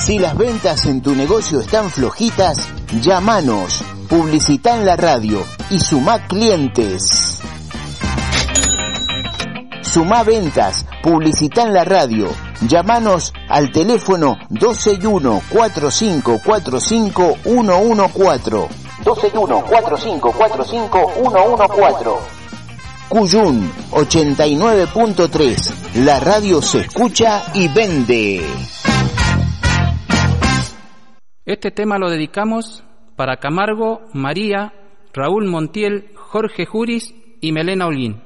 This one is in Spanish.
Si las ventas en tu negocio están flojitas, llámanos, publicitá en la radio y sumá clientes. Sumá ventas, publicitá en la radio. Llámanos al teléfono 261-4545-114. 261-4545-114. Cuyún 89.3. La radio se escucha y vende. Este tema lo dedicamos para Camargo, María, Raúl Montiel, Jorge Juris y Melena Holguín.